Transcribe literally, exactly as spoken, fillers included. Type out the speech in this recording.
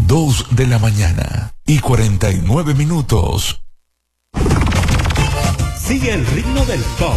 Dos de la mañana y cuarenta y nueve minutos. Sigue el ritmo del pop